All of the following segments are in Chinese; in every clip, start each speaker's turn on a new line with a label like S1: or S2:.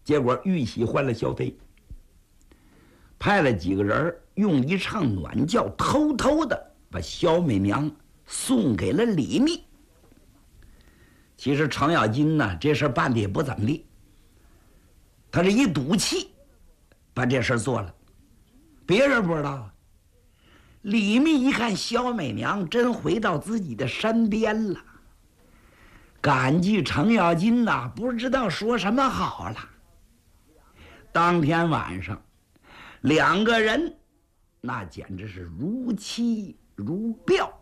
S1: 结果玉玺换了萧妃，派了几个人用一场暖轿偷偷的把萧媚娘送给了李密。其实程咬金呢，这事办的也不怎么地，他是一赌气把这事做了，别人不知道。李密一看萧媚娘真回到自己的身边了，感激程咬金呐，不知道说什么好了。当天晚上，两个人那简直是如妻如表，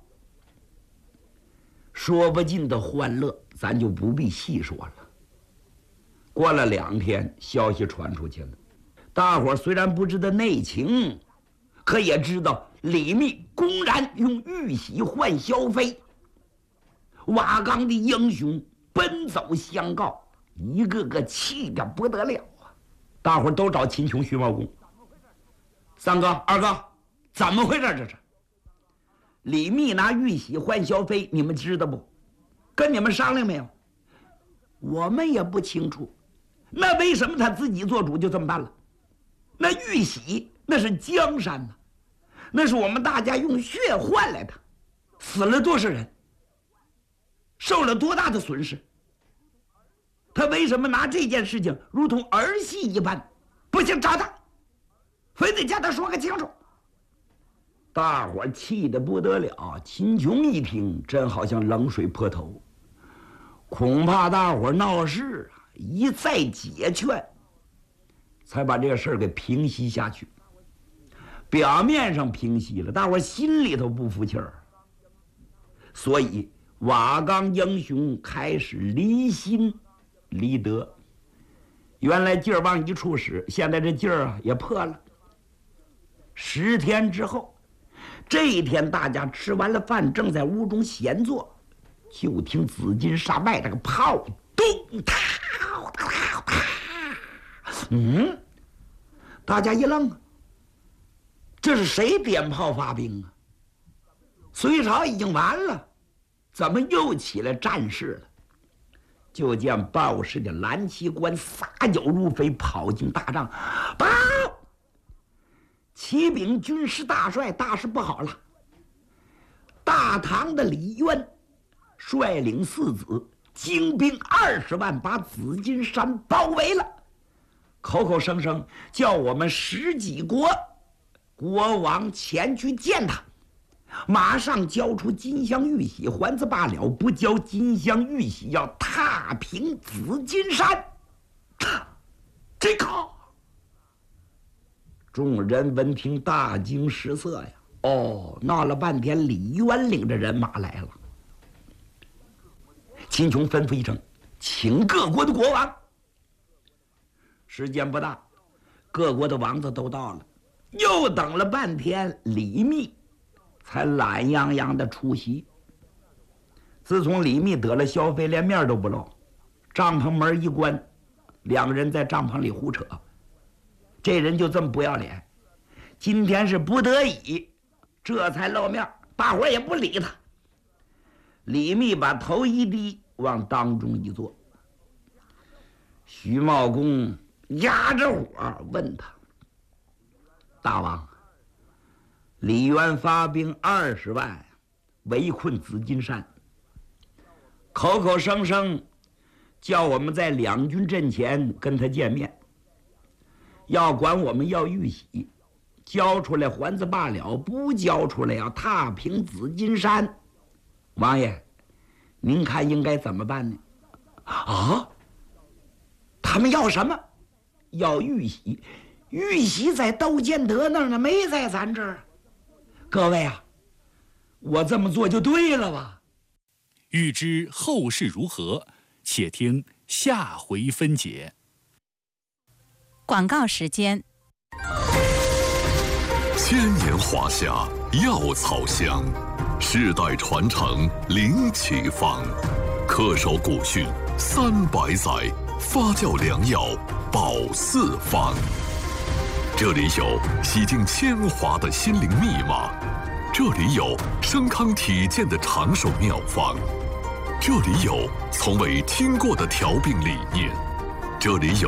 S1: 说不尽的欢乐，咱就不必细说了。过了2天，消息传出去了，大伙虽然不知道内情，可也知道李密公然用玉玺换萧妃。瓦岗的英雄奔走相告，一个个气得不得了啊！大伙都找秦琼、徐茂公，三哥、二哥，怎么回事？这是李密拿玉玺换萧妃，你们知道不？跟你们商量没有？我们也不清楚。那为什么他自己做主就这么办了？那玉玺那是江山呐，那是我们大家用血换来的，死了多少人，受了多大的损失。他为什么拿这件事情如同儿戏一般？不行，找他，非得叫他说个清楚。大伙气得不得了，秦琼一听，真好像冷水泼头，恐怕大伙闹事啊，一再解劝，才把这个事儿给平息下去。表面上平息了，大伙心里头不服气儿，所以瓦岗英雄开始离心离德。原来劲儿往一处使，现在这劲儿啊也破了。10天之后，这一天大家吃完了饭，正在屋中闲坐，就听紫金山外这个炮咚嗒嗒嗒，大家一愣，这是谁点炮发兵啊？隋朝已经完了，怎么又起来战事了？就见报事的蓝旗官撒脚如飞，跑进大帐，报！启禀军师大帅，大事不好了！大唐的李渊率领4子，精兵20万，把紫金山包围了，口口声声叫我们10几国国王前去见他，马上交出金镶玉玺还则罢了，不交金镶玉玺要踏平紫金山。这个众人闻听大惊失色呀！闹了半天，李渊领着人马来了。秦琼吩咐一声，请各国的国王。时间不大，各国的王子都到了。又等了半天，李密才懒洋洋的出席。自从李密得了萧妃，连面都不露，帐篷门一关，两个人在帐篷里胡扯。这人就这么不要脸，今天是不得已，这才露面，大伙也不理他。李密把头一低，往当中一坐。徐茂公压着火问他：大王，李渊发兵20万围困紫金山，口口声声叫我们在两军阵前跟他见面，要管我们要玉玺，交出来还则罢了，不交出来要踏平紫金山。王爷，您看应该怎么办呢？他们要什么？要玉玺。玉玺在窦建德那儿呢，没在咱这儿。各位啊，我这么做就对了吧？
S2: 欲知后事如何，且听下回分解。
S3: 广告时间。
S4: 千年华夏，药草香，世代传承，灵奇方，恪守古训300载，发酵良药，保4方。这里有洗净铅华的心灵密码，这里有升康体健的长寿妙方，这里有从未听过的调病理念，这里有